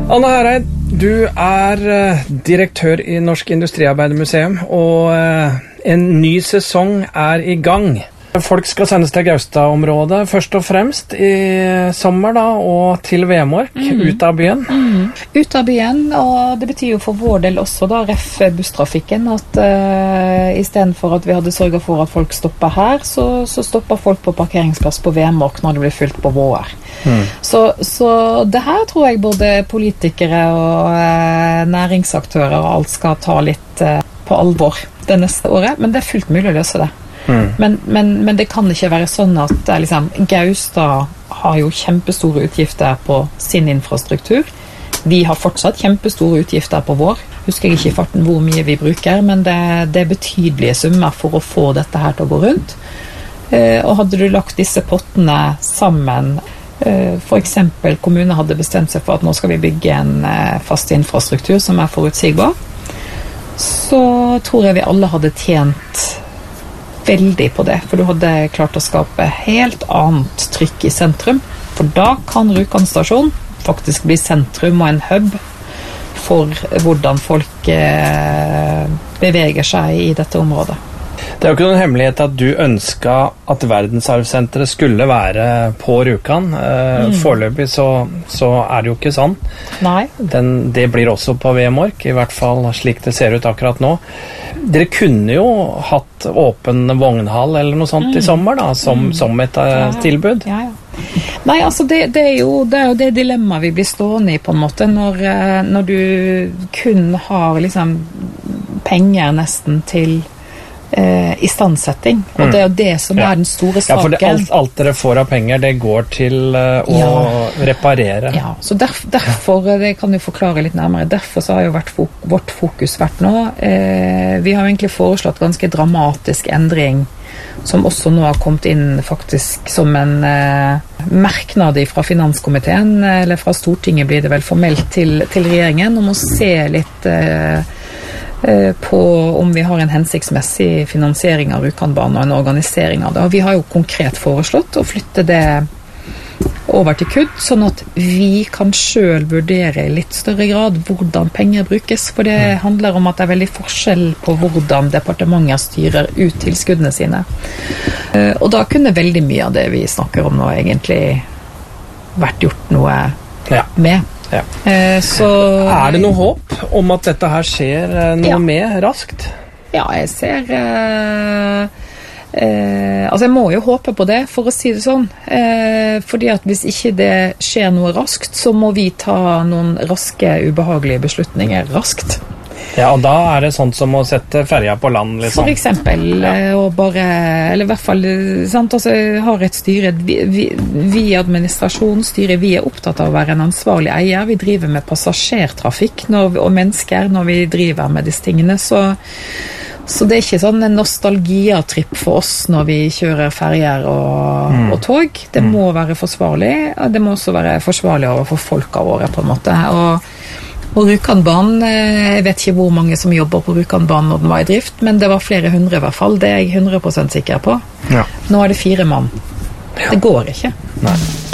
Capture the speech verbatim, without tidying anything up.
Anne Hereid, du er direktør i Norsk Industriarbeidermuseum, og en ny sesong er i gang. Folk skal sendes til Gaustad-området først og fremst i sommer da, og til Vemork, mm. ut av byen. Mm. Ut av byen, og det betyr jo for vår del også da, ref busstrafikken, at uh, i stedet for at vi hadde sørget for at folk stopper her, så, så stopper folk på parkeringsplass på Vemork når det blir fylt på vår. Mm. Så, så det her tror jeg både politikere og uh, næringsaktører og alt skal ta litt uh, på alvor det neste året, men det er fullt mulig å løse det. Mm. Men, men, men det kan ikke være sånn at liksom, Gaustad har jo kjempestore utgifter på sin infrastruktur. Vi har fortsatt kjempestore utgifter på vår. Husker jeg ikke i farten hvor mye vi bruker, men det, det er betydelige summer for å få dette her til å gå rundt. Eh, og hadde du lagt disse pottene sammen, eh, for eksempel kommunen hadde bestemt seg for at nå skal vi bygge en eh, fast infrastruktur som er forutsigbar, så tror jeg vi alle hadde tjent veldig på det, for du hadde klart å skape helt annet trykk i sentrum, for da kan Rjukan stasjon faktisk bli sentrum og en hub for hvordan folk eh, beveger seg i dette området. Det er jo ikke noen hemmelighet at du ønsket at verdensarvsenteret skulle være på Rjukan. Eh, mm. Foreløpig så, så er det jo ikke sånn. Nei. Den, det blir også på Vemork, i hvert fall slik det ser ut akkurat nå. Dere kunne jo hatt åpen vognhall eller noe sånt mm. i sommer da, som, mm. som et ja. tilbud. Ja, ja. Nei, altså det, det, er jo, det er jo det dilemmaet vi blir stående i på en måte, når, når du kun har liksom penger nesten til eh, istandsetting, og mm. det er jo det som ja. er den store saken. Ja, for det, alt, alt dere får av penger, det går til uh, å ja. reparere. Ja, så derf, derfor, det kan jeg forklare litt nærmere, derfor så har jo vært fok, vårt fokus vært nå, eh, vi har jo egentlig foreslått ganske dramatisk endring, som også nå har kommet inn faktisk som en eh, merknad fra finanskomiteen, eller fra Stortinget blir det vel formelt til, til regjeringen, om å se litt eh, eh, på om vi har en hensiktsmessig finansiering av Rjukanbanen og en organisering av det. Og vi har jo konkret foreslått å flytte det over til K U D, sånn at vi kan selv vurdere i litt større grad hvordan penger brukes, for det handler om at det er veldig forskjell på hvordan departementer styrer ut tilskuddene sine. Og da kunne veldig mye av det vi snakker om nå egentlig vært gjort noe ja. med. Ja. Så, er det noe håp om at dette her skjer noe ja. med raskt? Ja, jeg ser... Uh, Eh, altså jeg må jo håpe på det, for å si det sånn, eh, fordi at hvis ikke det skjer noe raskt, så må vi ta noen raske, ubehagelige beslutninger raskt. Ja, og da er det sånt som å sette ferja på land, liksom. For eksempel, ja. og bare, eller i hvert fall, sant, altså har et styre, vi, vi, vi administrasjonsstyret, vi er opptatt av å være en ansvarlig eier, vi driver med passasjertrafikk når, og mennesker når vi driver med disse tingene, så Så det er ikke sånn en nostalgiatripp for oss når vi kjører ferjer og, mm. og tog. Det mm. må være forsvarlig, og det må også være forsvarlig overfor folka våre på en måte. Og, og Rjukanbanen, jeg vet ikke hvor mange som jobber på Rjukanbanen når den var i drift, men det var flere hundre i hvert fall, det er jeg hundre prosent sikker på. Ja. Nå er det fire mann. Ja. Det går ikke. Nei.